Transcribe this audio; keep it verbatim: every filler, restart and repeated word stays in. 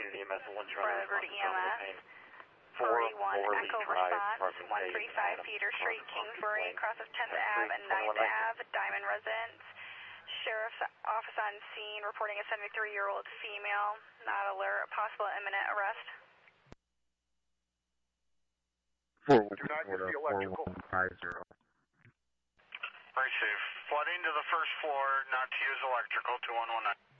Unit E M S and one Rutherford E M S. forty-one Echo Response, one thirty-five Theater Street, Kingsbury, cross of tenth Avenue and ninth Avenue, Diamond Residence. Sheriff's Office on scene, reporting a seventy-three-year-old female, not alert, possible imminent arrest. four one one five zero. Very safe. Flooding to the first floor, not to use electrical, two one one nine.